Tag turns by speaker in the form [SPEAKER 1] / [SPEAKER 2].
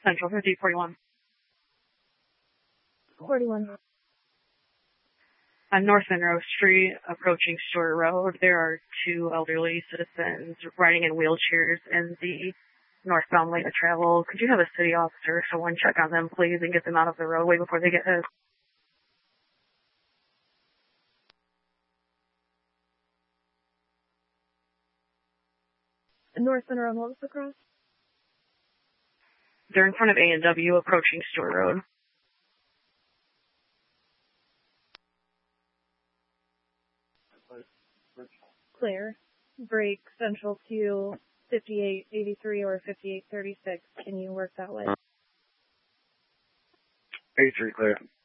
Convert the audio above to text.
[SPEAKER 1] Central 5041.
[SPEAKER 2] 41.
[SPEAKER 1] On North Monroe Street, approaching Stewart Road, there are two elderly citizens riding in wheelchairs in the northbound lane of travel. Could you have a city officer, someone check on them, please, and get them out of the roadway before they get hit?
[SPEAKER 2] North Monroe, what was the cross?
[SPEAKER 1] They're in front of A&W, approaching Stewart Road.
[SPEAKER 2] Clear. Break Central to 5883 or 5836. Can you work that way?
[SPEAKER 3] 83 clear.